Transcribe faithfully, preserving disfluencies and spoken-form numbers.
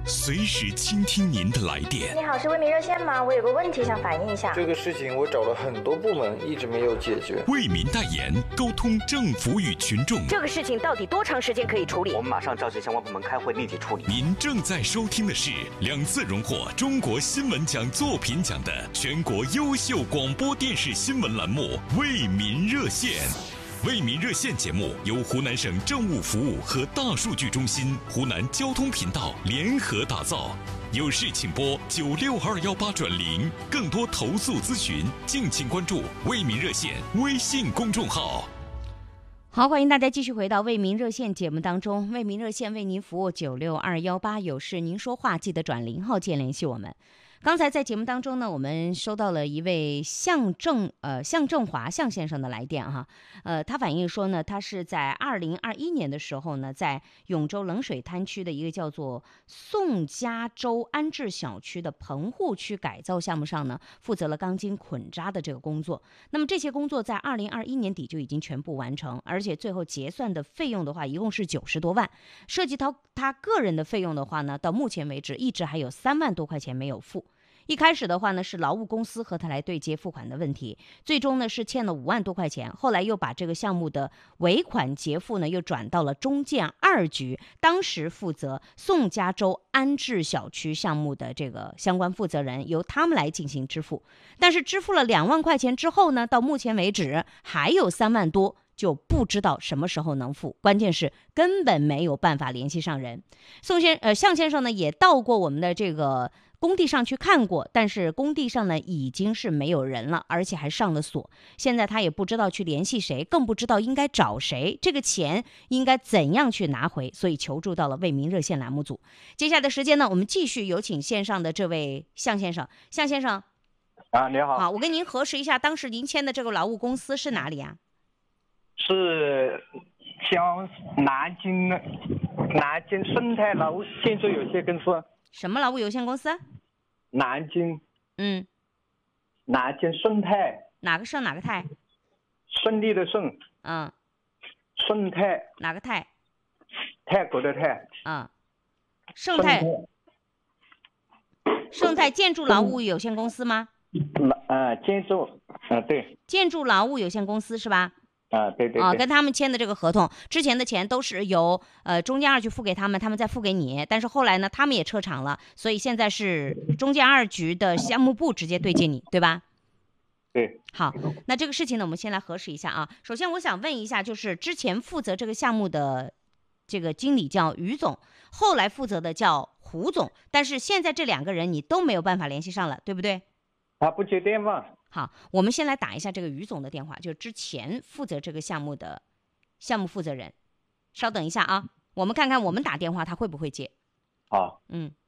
随时倾听您的来电。 你好，是为民热线吗？我有个问题想反映一下。 这个事情我找了很多部门，一直没有解决。 为民代言，沟通政府与群众。 这个事情到底多长时间可以处理？ 我们马上召集相关部门开会，立即处理。 您正在收听的是两次荣获中国新闻奖作品奖的全国优秀广播电视新闻栏目《为民热线》。为民热线节目由湖南省政务服务和大数据中心、湖南交通频道联合打造。有事请拨九六二幺八转零，更多投诉咨询，敬请关注为民热线微信公众号。 好，欢迎大家继续回到为民热线节目当中。为民热线为您服务九六二幺八，有事您说话，记得转零号键联系我们。刚才在节目当中呢，我们收到了一位向正呃向正华向先生的来电哈，呃，他反映说呢，他是在二零二一年的时候呢，在永州冷水滩区的一个叫做宋家洲安置小区的棚户区改造项目上呢，负责了钢筋捆扎的这个工作。那么这些工作在二零二一年底就已经全部完成，而且最后结算的费用的话，一共是九十多万。涉及到他个人的费用的话呢，到目前为止一直还有三万多块钱没有付。一开始的话呢，是劳务公司和他来对接付款的问题，最终呢是欠了五万多块钱，后来又把这个项目的尾款结付呢又转到了中建二局，当时负责宋家洲安置小区项目的这个相关负责人，由他们来进行支付。但是支付了两万块钱之后呢，到目前为止还有三万多。就不知道什么时候能付，关键是根本没有办法联系上人。宋先呃向先生呢也到过我们的这个工地上去看过，但是工地上呢已经是没有人了，而且还上了锁。现在他也不知道去联系谁，更不知道应该找谁，这个钱应该怎样去拿回，所以求助到了为民热线栏目组。接下来的时间呢，我们继续有请线上的这位向先生。向先生啊，你好。 好，我跟您核实一下，当时您签的这个劳务公司是哪里啊？ 是像南京南京生态劳务建筑有限公司。 什么劳务有限公司？ 南京。 嗯。 南京生态。 哪个胜哪个泰？ 胜利的胜。 嗯。 生态。 哪个泰？ 泰国的泰。 嗯。盛泰。盛泰建筑劳务有限公司吗？ 呃，建筑，呃，对。 建筑劳务有限公司是吧？ 啊，对对对， 啊，跟他们签的这个合同，之前的钱都是由呃中建二局付给他们，他们再付给你。但是后来呢，他们也撤场了，所以现在是中建二局的项目部直接对接你，对吧？ 对。 好，那这个事情呢，我们先来核实一下啊。首先，我想问一下，就是之前负责这个项目的这个经理叫于总，后来负责的叫胡总，但是现在这两个人你都没有办法联系上了，对不对？ 他不接电话。 好，我们先来打一下这个于总的电话，就是之前负责这个项目的项目负责人。稍等一下啊，我们看看我们打电话他会不会接。 好。 嗯。